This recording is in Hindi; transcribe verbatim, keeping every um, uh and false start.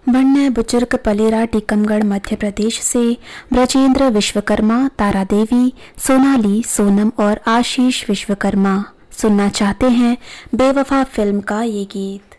वन्य बुजुर्ग पलेरा टीकमगढ़ मध्य प्रदेश से ब्रजेंद्र विश्वकर्मा, तारा देवी, सोनाली, सोनम और आशीष विश्वकर्मा सुनना चाहते हैं बेवफा फिल्म का ये गीत।